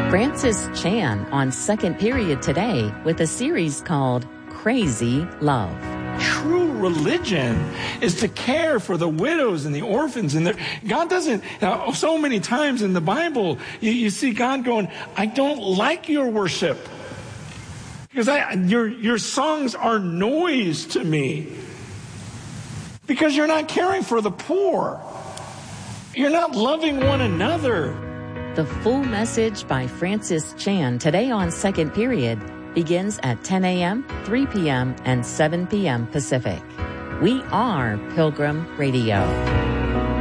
Francis Chan on Second Period today with a series called Crazy Love. True religion is to care for the widows and the orphans. And God doesn't, so many times in the Bible, you see God going, I don't like your worship. Because your songs are noise to me. Because you're not caring for the poor. You're not loving one another. The full message by Francis Chan today on Second Period begins at 10 a.m., 3 p.m., and 7 p.m. Pacific. We are Pilgrim Radio.